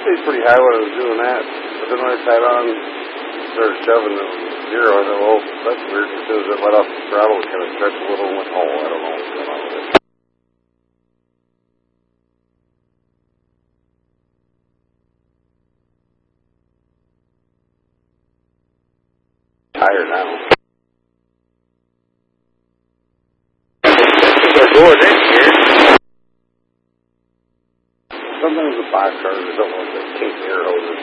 stayed pretty high when I was doing that. But then when I tied on, started shoving, it was zero. I thought, well, that's weird. As soon as it let off the throttle, it kind of stretched a little and went, oh, I don't know what's going on with it. Higher now. They're going in here. Sometimes the box cars or something like that, came air hoses.